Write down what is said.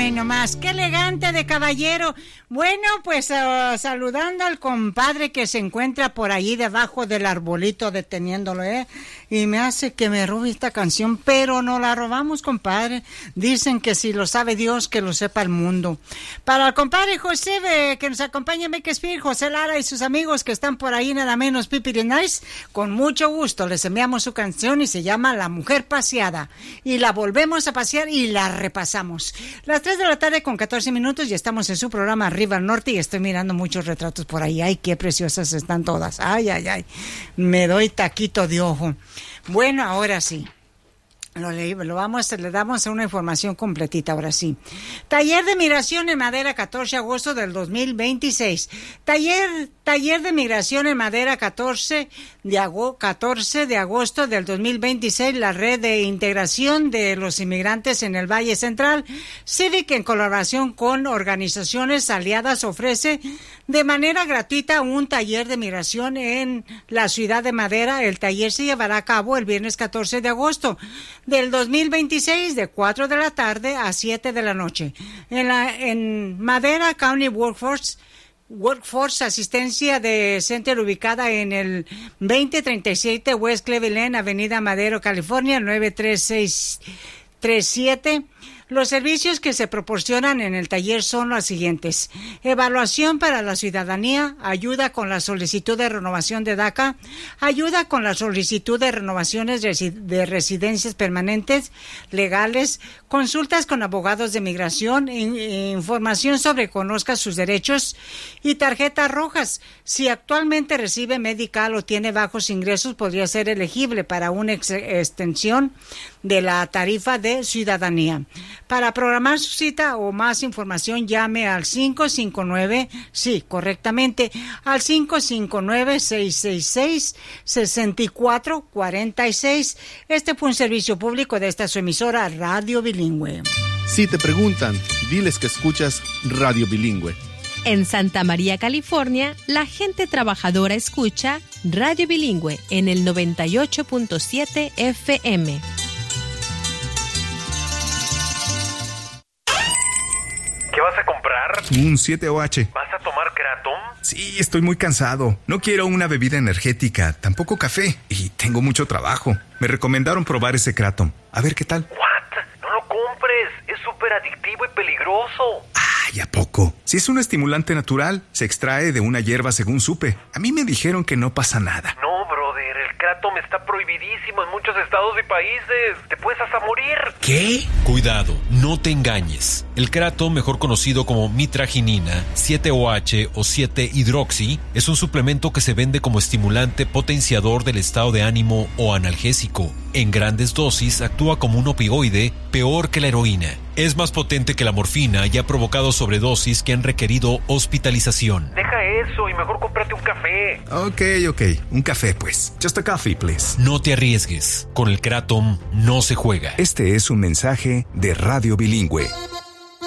Miren nomás, qué elegante de caballero. Bueno, pues saludando al compadre que se encuentra por allí debajo del arbolito deteniéndolo, y me hace que me robe esta canción, pero no la robamos, compadre. Dicen que si lo sabe Dios, que lo sepa el mundo. Para el compadre José, que nos acompaña en Bakersfield, José Lara y sus amigos que están por ahí, nada menos Pipi de Nice, con mucho gusto les enviamos su canción y se llama La Mujer Paseada. Y la volvemos a pasear y la repasamos. Las 3 de la tarde con 14 minutos y estamos en su programa Arriba al Norte y estoy mirando muchos retratos por ahí. Ay, qué preciosas están todas. Ay, ay, ay. Me doy taquito de ojo. Bueno, ahora sí. Le damos una información completita ahora sí. Taller de migración en Madera, 14 de agosto del 2026. Taller de migración en Madera, 14 de agosto del 2026. La red de integración de los inmigrantes en el Valle Central. Civic, en colaboración con organizaciones aliadas, ofrece de manera gratuita un taller de migración en la ciudad de Madera. El taller se llevará a cabo el viernes 14 de agosto del 2026 de 4 de la tarde a 7 de la noche. En Madera County Workforce Asistencia de Center, ubicada en el 2037 West Cleveland, Avenida Madero, California, 93637. Los servicios que se proporcionan en el taller son los siguientes: evaluación para la ciudadanía, ayuda con la solicitud de renovación de DACA, ayuda con la solicitud de renovaciones de residencias permanentes legales, consultas con abogados de migración, información sobre conozca sus derechos y tarjetas rojas. Si actualmente recibe medical o tiene bajos ingresos, podría ser elegible para una extensión de la tarifa de ciudadanía. Para programar su cita o más información, llame al 559, sí, correctamente, al 559-666-6446. Este fue un servicio público de esta su emisora Radio Bilingüe. Si te preguntan, diles que escuchas Radio Bilingüe. En Santa María, California, la gente trabajadora escucha Radio Bilingüe en el 98.7 FM. ¿Qué vas a comprar? Un 7OH. ¿Vas a tomar Kratom? Sí, estoy muy cansado. No quiero una bebida energética, tampoco café. Y tengo mucho trabajo. Me recomendaron probar ese Kratom. A ver qué tal. ¿What? No lo compres. Es súper adictivo y peligroso. Ay, ¿a poco? Si es un estimulante natural, se extrae de una hierba según supe. A mí me dijeron que no pasa nada. No, brother. El Kratom está prohibidísimo en muchos estados y países. Te puedes hasta morir. ¿Qué? Cuidado, no te engañes. El Kratom, mejor conocido como mitraginina, 7OH o 7-hidroxi, es un suplemento que se vende como estimulante potenciador del estado de ánimo o analgésico. En grandes dosis actúa como un opioide peor que la heroína. Es más potente que la morfina y ha provocado sobredosis que han requerido hospitalización. Deja eso y mejor cómprate un café. Ok. Un café, pues. Just a coffee, please. No te arriesgues. Con el Kratom no se juega. Este es un mensaje de Radio Bilingüe.